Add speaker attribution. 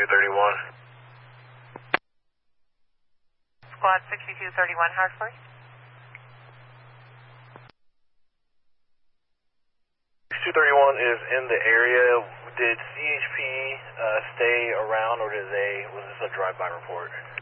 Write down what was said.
Speaker 1: 6231.
Speaker 2: Squad 6231, Hartford.
Speaker 1: 6231 is in the area. Did CHP stay around, or was this a drive-by report?